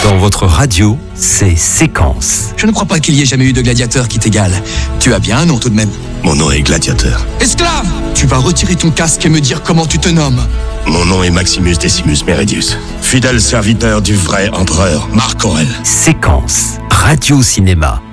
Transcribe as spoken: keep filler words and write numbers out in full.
Dans votre radio, c'est Séquence. Je ne crois pas qu'il y ait jamais eu de gladiateur qui t'égale. Tu as bien un nom tout de même. Mon nom est Gladiateur. Esclave! Tu vas retirer ton casque et me dire comment tu te nommes. Mon nom est Maximus Decimus Meridius, fidèle serviteur du vrai empereur Marc Aurèle. Séquence, radio-cinéma.